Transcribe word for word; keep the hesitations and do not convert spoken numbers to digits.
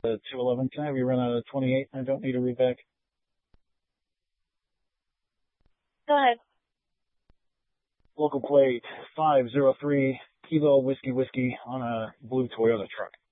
uh, two eleven. Can I have you run out of twenty-eight? I don't need a read back. Go ahead. Local plate five zero three Kilo Whiskey Whiskey on a blue Toyota truck.